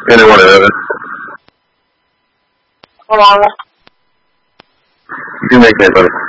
Anyone in it. Hold on. You can make me, buddy.